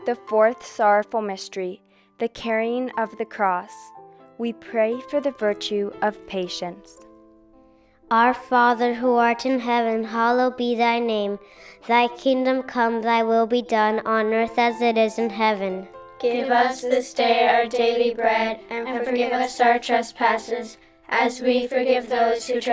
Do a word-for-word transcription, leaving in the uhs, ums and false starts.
The fourth sorrowful mystery, the carrying of the cross. We pray for the virtue of patience. Our Father, who art in heaven, hallowed be thy name. Thy kingdom come, thy will be done, on earth as it is in heaven. Give us this day our daily bread, and forgive us our trespasses, as we forgive those who trespass